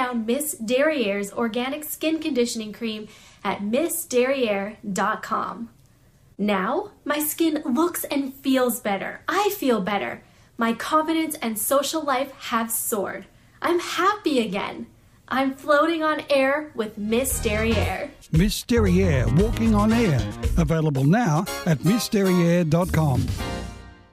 found Miss Derriere's organic skin conditioning cream at missderriere.com. Now, my skin looks and feels better. I feel better. My confidence and social life have soared. I'm happy again. I'm floating on air with Miss Derriere. Miss Derriere, walking on air. Available now at missderriere.com.